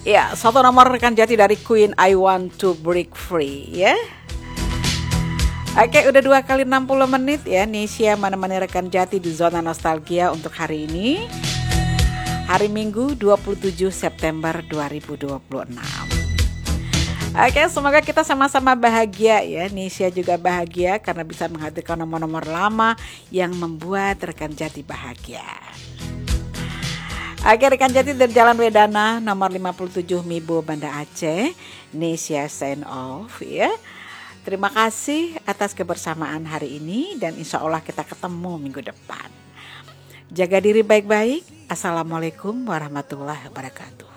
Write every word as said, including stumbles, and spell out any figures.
Ya, satu nomor rekan Jati dari Queen, I Want to Break Free ya. Oke, udah dua kali enam puluh menit ya Nesya menemani rekan Jati di zona nostalgia untuk hari ini. Hari Minggu dua puluh tujuh September dua ribu dua puluh enam. Oke, semoga kita sama-sama bahagia ya. Nesya juga bahagia karena bisa menghadirkan nomor-nomor lama yang membuat rekan Jati bahagia. Oke, rekan Jati dari Jalan Wedana nomor lima puluh tujuh Mibo, Banda Aceh. Nesya sign off ya. Terima kasih atas kebersamaan hari ini dan insya Allah kita ketemu minggu depan. Jaga diri baik-baik. Assalamualaikum warahmatullahi wabarakatuh.